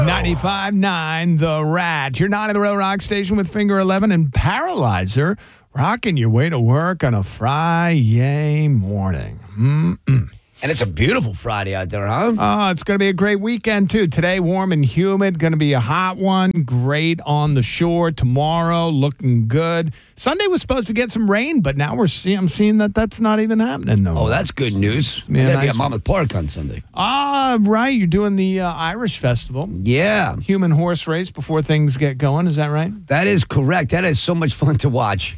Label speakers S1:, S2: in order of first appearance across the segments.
S1: 95.9 The Rat. You're not in the Real Rock Station with Finger 11 and Paralyzer, rocking your way to work on a Friday morning.
S2: And it's a beautiful Friday out there, huh?
S1: Oh, it's going to be a great weekend, too. Today, warm and humid. Going to be a hot one. Great on the shore. Tomorrow, looking good. Sunday was supposed to get some rain, but now I'm seeing that that's not even happening. No.
S2: Oh, that's good news.
S1: Yeah,
S2: I'm going to be
S1: nice.
S2: at Monmouth Park on Sunday.
S1: Right. You're doing the Irish Festival.
S2: Yeah.
S1: Human horse race before things get going. Is that right?
S2: That is correct. That is so much fun to watch.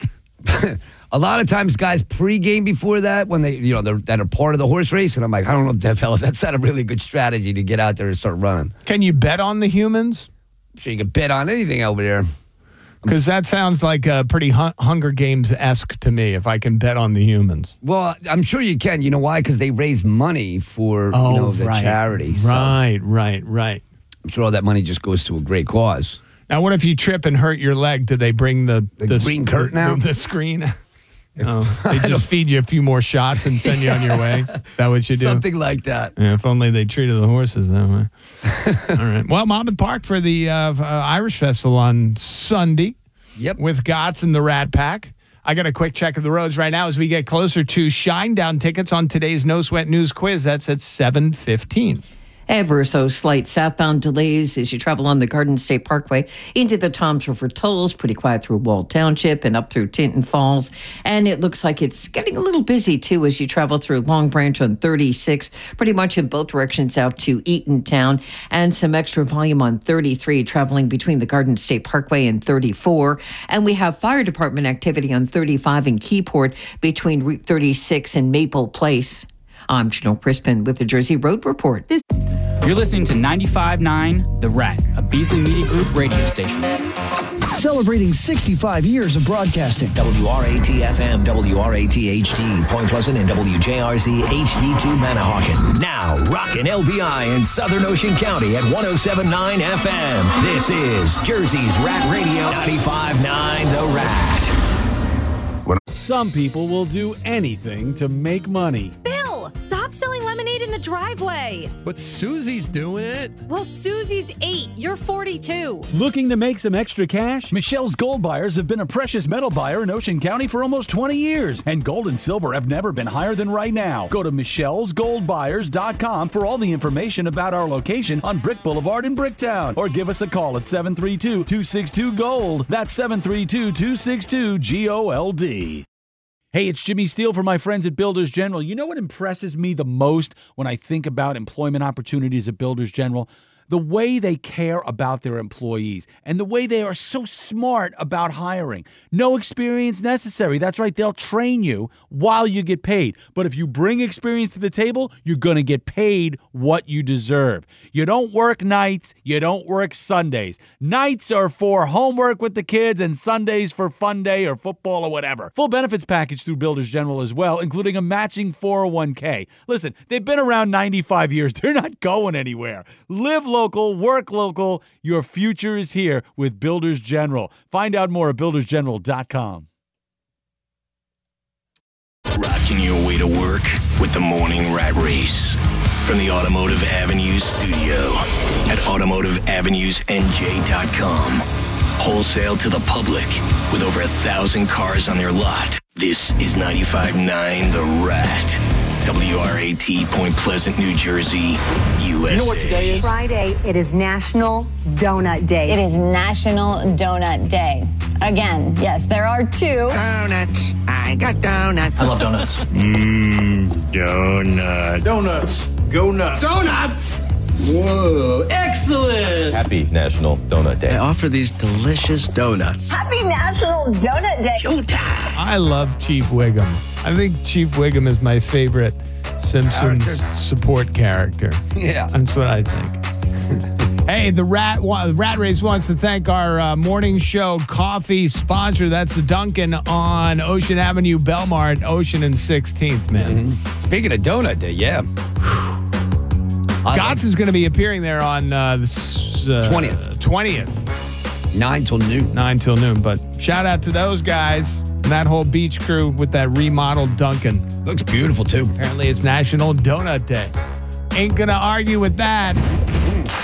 S2: A lot of times, guys pregame before that when they, that are part of the horse race, and I'm like, I don't know, fellas, that's not a really good strategy to get out there and start running.
S1: Can you bet on the humans?
S2: So you can bet on anything over there.
S1: Because that sounds like pretty Hunger Games-esque to me, if I can bet on the humans.
S2: Well, I'm sure you can. You know why? Because they raise money for the charity. So
S1: Right.
S2: I'm sure all that money just goes to a great cause.
S1: Now, what if you trip and hurt your leg? Do they bring the
S2: green curtain out?
S1: The screen? No, they just feed you a few more shots and send you on your way. Is that what you do?
S2: Something like that.
S1: Yeah, if only they treated the horses that way. All right. Well, Monmouth Park for the Irish Festival on Sunday.
S2: Yep.
S1: With Gotts and the Rat Pack. I got a quick check of the roads right now as we get closer to Shinedown. Tickets on today's No Sweat News quiz. That's at 7:15.
S3: Ever so slight southbound delays as you travel on the Garden State Parkway into the Toms River Tolls. Pretty quiet through Wall Township and up through Tinton Falls. And it looks like it's getting a little busy, too, as you travel through Long Branch on 36, pretty much in both directions out to Eatontown. And some extra volume on 33, traveling between the Garden State Parkway and 34. And we have fire department activity on 35 in Keyport between Route 36 and Maple Place. I'm Janelle Crispin with the Jersey Road Report.
S4: You're listening to 95.9 The Rat, a Beasley Media Group radio station.
S5: Celebrating 65 years of broadcasting.
S6: WRAT-FM, WRAT-HD, Point Pleasant, and WJRZ HD2 Manahawkin. Now, rockin' LBI in Southern Ocean County at 107.9 FM. This is Jersey's Rat Radio, 95.9 The Rat.
S7: Some people will do anything to make money.
S8: Bill, stop selling lemonade in the driveway.
S9: But Susie's doing it.
S8: Well, Susie's 8. You're 42.
S7: Looking to make some extra cash? Michelle's Gold Buyers have been a precious metal buyer in Ocean County for almost 20 years, and gold and silver have never been higher than right now. Go to michellesgoldbuyers.com for all the information about our location on Brick Boulevard in Bricktown, or give us a call at 732-262-GOLD. That's 732-262-GOLD. Hey, it's Jimmy Steele for my friends at Builders General. You know what impresses me the most when I think about employment opportunities at Builders General? The way they care about their employees and the way they are so smart about hiring. No experience necessary. That's right, they'll train you while you get paid. But if you bring experience to the table, you're going to get paid what you deserve. You don't work nights, you don't work Sundays. Nights are for homework with the kids and Sundays for fun day or football or whatever. Full benefits package through Builders General as well, including a matching 401k. Listen, they've been around 95 years. They're not going anywhere. Live local, work local. Your future is here with Builders General. Find out more at buildersgeneral.com.
S10: Rocking your way to work with the Morning Rat Race. From the Automotive Avenues studio at automotiveavenusnj.com. Wholesale to the public with over 1,000 cars on their lot. This is 95.9 The Rat. WRAT, Point Pleasant, New Jersey, USA.
S11: You know what today is?
S12: Friday, it is National Donut Day.
S13: It is National Donut Day. Again, yes, there are two.
S14: Donuts. I got donuts.
S4: I love donuts.
S14: Donut. Donuts. Go nuts. Donuts! Whoa, excellent!
S15: Happy National Donut Day.
S16: I offer these delicious donuts.
S13: Happy National Donut Day.
S14: Showtime.
S1: I love Chief Wiggum. I think Chief Wiggum is my favorite Simpsons support character.
S2: Yeah.
S1: That's what I think. Hey, the Rat Race wants to thank our morning show coffee sponsor. That's the Dunkin' on Ocean Avenue, Belmar, Ocean and 16th, man.
S2: Mm-hmm. Speaking of Donut Day, yeah.
S1: Gotts is going to be appearing there on the
S2: 20th. 9 till noon.
S1: 9 till noon. But shout out to those guys and that whole beach crew with that remodeled Dunkin'.
S2: Looks beautiful, too.
S1: Apparently it's National Donut Day. Ain't going to argue with that.